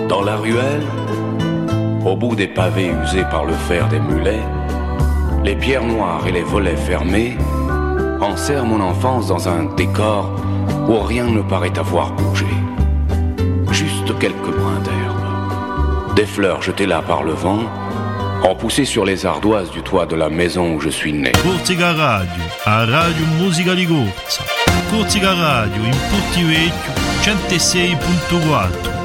Dans la ruelle, au bout des pavés usés par le fer des mulets, les pierres noires et les volets fermés enserrent mon enfance dans un décor où rien ne paraît avoir bougé. Juste quelques brins d'herbe, des fleurs jetées là par le vent, ont poussé sur les ardoises du toit de la maison où je suis né. Corsica Radio, a Radio Musica di Corsa. Corsica Radio in Portivecchio 106.4.